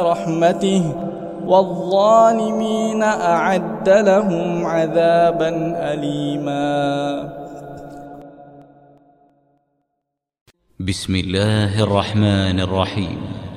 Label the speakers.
Speaker 1: رحمته والظالمين أعد لهم عذابا أليما.
Speaker 2: بسم الله الرحمن الرحيم.